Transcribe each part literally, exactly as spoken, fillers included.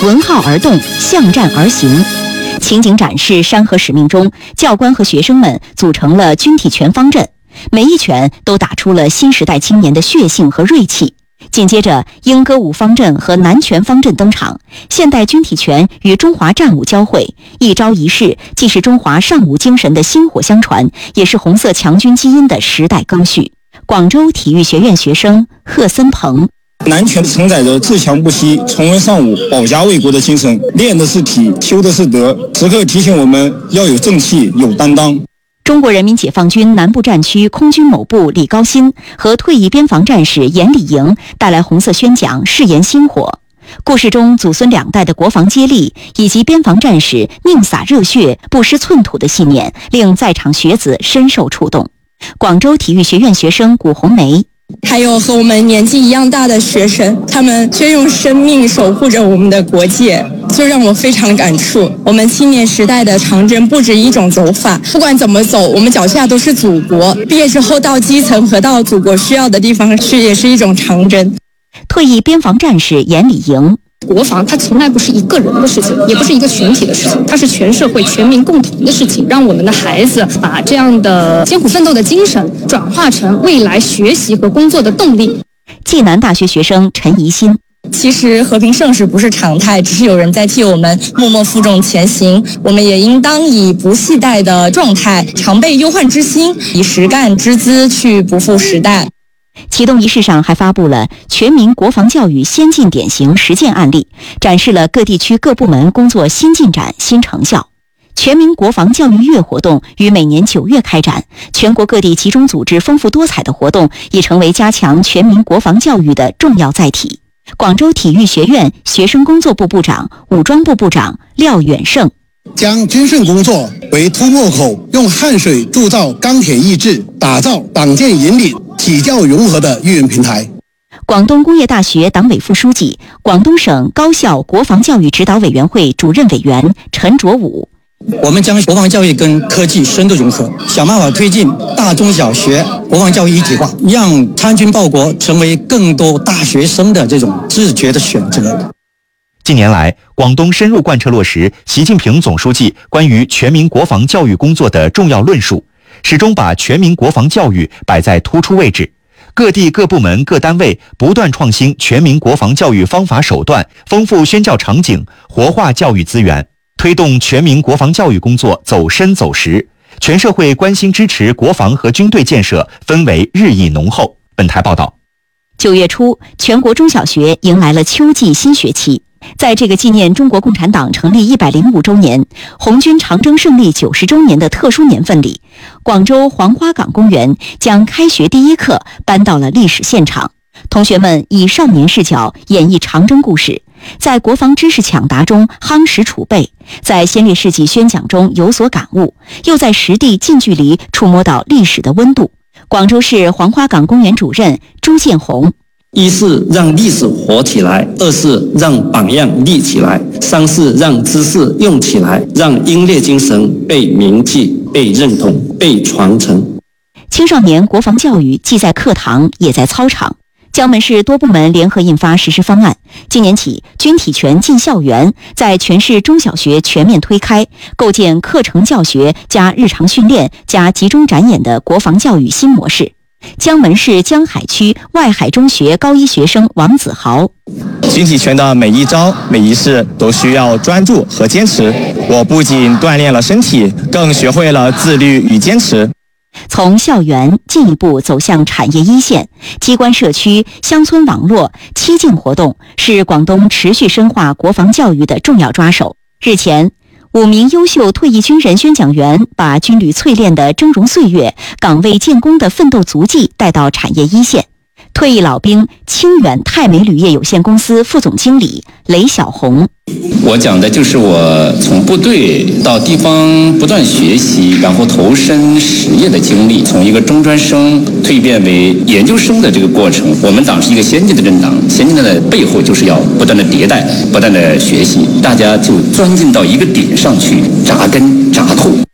轮号而动，向战而行。情景展示山河使命中，教官和学生们组成了军体拳方阵，每一拳都打出了新时代青年的血性和锐气。紧接着，英歌舞方阵和南拳方阵登场，现代军体拳与中华战舞交汇，一招一式既是中华尚武精神的薪火相传，也是红色强军基因的时代更续。广州体育学院学生贺森鹏。 南拳承载着自强不息、崇文尚武、保家卫国的精神，练的是体，修的是德，时刻提醒我们要有正气、有担当。 中国人民解放军南部战区空军某部李高新和退役边防战士严礼营带来红色宣讲，誓言薪火。故事中祖孙两代的国防接力，以及边防战士宁洒热血、不失寸土的信念，令在场学子深受触动。广州体育学院学生古红梅。 还有和我们年纪一样大的学生，他们却用生命守护着我们的国界，就让我非常感触。我们青年时代的长征不止一种走法，不管怎么走，我们脚下都是祖国。毕业之后到基层和到祖国需要的地方去，也是一种长征。 退役边防战士严礼营。 国防它从来不是一个人的事情，也不是一个群体的事情，它是全社会全民共同的事情。让我们的孩子把这样的艰苦奋斗的精神转化成未来学习和工作的动力。 暨南大学学生陈怡欣。 其实和平盛世不是常态，只是有人在替我们默默负重前行。我们也应当以不懈怠的状态，常备忧患之心，以实干之姿去不负时代。 启动仪式上还发布了全民国防教育先进典型实践案例，展示了各地区各部门工作新进展、新成效。全民国防教育月活动于每年九月开展，全国各地集中组织丰富多彩的活动，已成为加强全民国防教育的重要载体。广州体育学院学生工作部部长、武装部部长廖远胜。 将军训工作为突破口，用汗水铸造钢铁意志，打造党建引领、体教融合的育人平台。 广东工业大学党委副书记、广东省高校国防教育指导委员会主任委员陈卓武。 我们将国防教育跟科技深度融合，想办法推进大中小学国防教育一体化，让参军报国成为更多大学生的这种自觉的选择。 近年来，广东深入贯彻落实习近平总书记关于全民国防教育工作的重要论述，始终把全民国防教育摆在突出位置。各地各部门各单位不断创新全民国防教育方法手段，丰富宣教场景，活化教育资源，推动全民国防教育工作走深走实，全社会关心支持国防和军队建设氛围日益浓厚。本台报道。 九月初，全国中小学迎来了秋季新学期。在这个纪念中国共产党成立一百零五周年、红军长征胜利九十周年的特殊年份里，广州黄花岗公园将开学第一课搬到了历史现场。同学们以少年视角演绎长征故事，在国防知识抢答中夯实储备，在先烈事迹宣讲中有所感悟，又在实地近距离触摸到历史的温度。广州市黄花岗公园主任朱建红。 一是让历史活起来，二是让榜样立起来，三是让知识用起来，让英烈精神被铭记、被认同、被传承。 青少年国防教育既在课堂也在操场。江门市多部门联合印发实施方案，今年起军体拳进校园，在全市中小学全面推开，构建课程教学加日常训练加集中展演的国防教育新模式。江门市江海区外海中学高一学生王子豪。 军体拳的每一招每一式都需要专注和坚持，我不仅锻炼了身体，更学会了自律与坚持。 从校园进一步走向产业一线，机关社区、乡村网络、七境活动是广东持续深化国防教育的重要抓手。日前，五名优秀退役军人宣讲员把军旅淬炼的峥嵘岁月、岗位建功的奋斗足迹带到产业一线。退役老兵清远泰美铝业有限公司副总经理雷小红。 我讲的就是我从部队到地方不断学习，然后投身实业的经历，从一个中专生蜕变为研究生的这个过程。我们党是一个先进的政党，先进的背后就是要不断的迭代，不断的学习，大家就钻进到一个点上去，扎根扎透。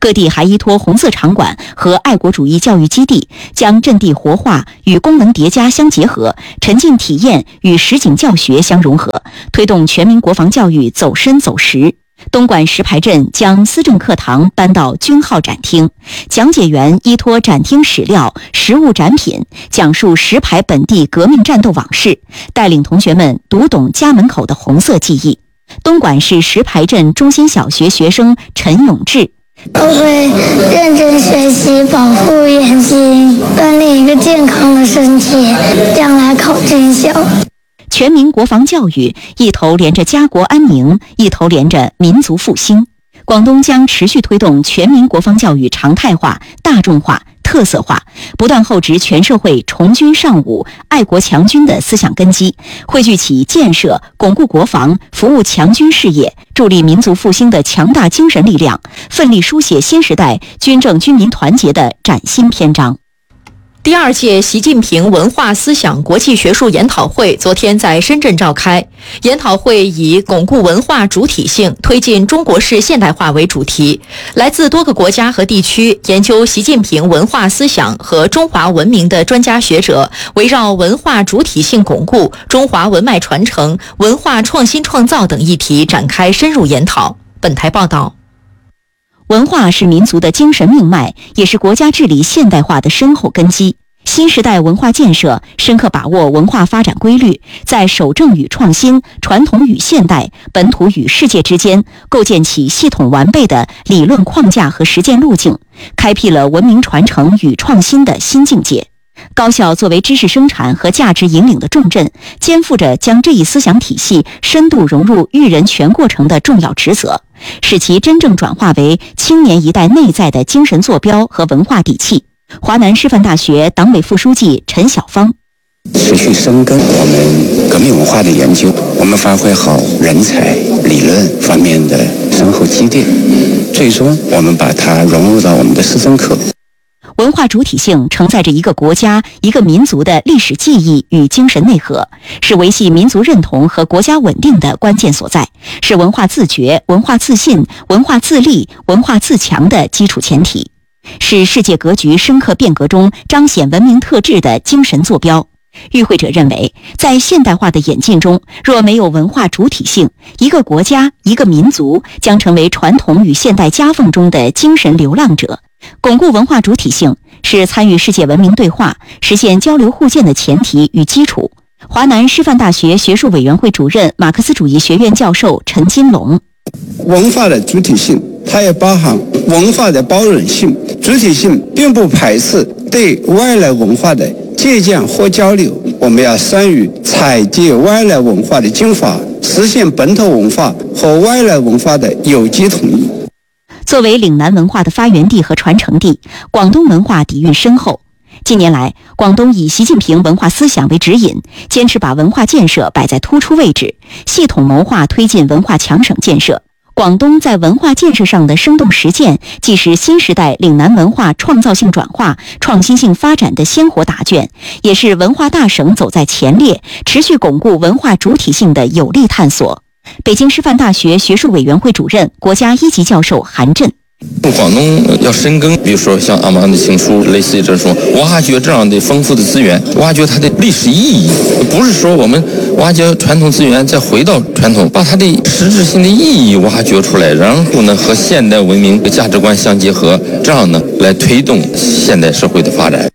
各地还依托红色场馆和爱国主义教育基地，将阵地活化与功能叠加相结合，沉浸体验与实景教学相融合，推动全民国防教育走深走实。东莞石牌镇将思政课堂搬到军号展厅，讲解员依托展厅史料、实物展品，讲述石牌本地革命战斗往事，带领同学们读懂家门口的红色记忆。东莞市石牌镇中心小学学生陈永志， 我会认真学习，保护眼睛，锻炼一个健康的身体，将来考军校。 全民国防教育一头连着家国安宁，一头连着民族复兴。广东将持续推动全民国防教育常态化、大众化、特色化，不断厚植全社会崇军尚武、爱国强军的思想根基，汇聚起建设、巩固国防、服务强军事业、助力民族复兴的强大精神力量，奋力书写新时代军政军民团结的崭新篇章。 第二届习近平文化思想国际学术研讨会昨天在深圳召开。研讨会以巩固文化主体性，推进中国式现代化为主题。来自多个国家和地区研究习近平文化思想和中华文明的专家学者，围绕文化主体性巩固、中华文脉传承、文化创新创造等议题展开深入研讨。本台报道。 文化是民族的精神命脉，也是国家治理现代化的深厚根基。新时代文化建设深刻把握文化发展规律，在守正与创新、传统与现代、本土与世界之间构建起系统完备的理论框架和实践路径，开辟了文明传承与创新的新境界。高校作为知识生产和价值引领的重镇，肩负着将这一思想体系深度融入育人全过程的重要职责，使其真正转化为青年一代内在的精神坐标和文化底气。华南师范大学党委副书记陈晓芳， 持续深耕我们革命文化的研究，我们发挥好人才理论方面的深厚积淀，最终我们把它融入到我们的师生课。 文化主体性承载着一个国家、一个民族的历史记忆与精神内核，是维系民族认同和国家稳定的关键所在，是文化自觉、文化自信、文化自立、文化自强的基础前提，是世界格局深刻变革中彰显文明特质的精神坐标。与会者认为，在现代化的演进中，若没有文化主体性，一个国家、一个民族将成为传统与现代夹缝中的精神流浪者。巩固文化主体性是参与世界文明对话、实现交流互鉴的前提与基础。华南师范大学学术委员会主任、马克思主义学院教授陈金龙， 文化的主体性，它也包含文化的包容性。主体性并不排斥对外来文化的借鉴或交流，我们要善于采集外来文化的精华，实现本土文化和外来文化的有机统一。 作为岭南文化的发源地和传承地，广东文化底蕴深厚。近年来，广东以习近平文化思想为指引，坚持把文化建设摆在突出位置，系统谋划推进文化强省建设。广东在文化建设上的生动实践，既是新时代岭南文化创造性转化、创新性发展的鲜活答卷，也是文化大省走在前列、持续巩固文化主体性的有力探索。北京师范大学学术委员会主任、国家一级教授韩震， 广东要深耕，比如说像阿曼的情书，类似于这种挖掘这样的丰富的资源，挖掘它的历史意义，不是说我们挖掘传统资源再回到传统，把它的实质性的意义挖掘出来，然后呢和现代文明的价值观相结合，这样呢来推动现代社会的发展。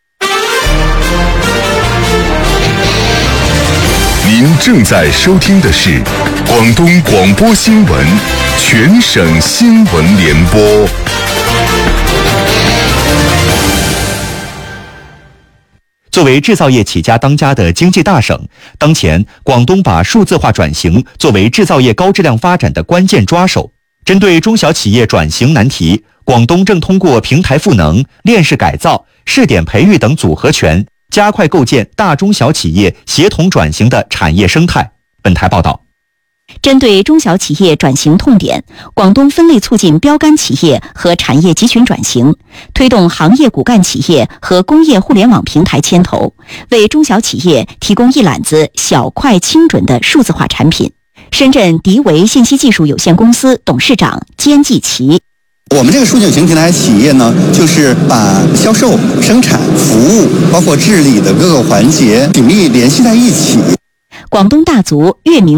您正在收听的是广东广播新闻全省新闻联播。 作为制造业起家当家的经济大省，当前广东把数字化转型作为制造业高质量发展的关键抓手。针对中小企业转型难题，广东正通过平台赋能、链式改造、试点培育等组合拳，加快构建大中小企业协同转型的产业生态。本台报道。 针对中小企业转型痛点，广东分类促进标杆企业和产业集群转型，推动行业骨干企业和工业互联网平台牵头，为中小企业提供一揽子小快精准的数字化产品。深圳迪维信息技术有限公司董事长兼继奇， 我们这个数据型平台企业呢，就是把销售、生产、服务，包括治理的各个环节紧密联系在一起。 广东大族粤明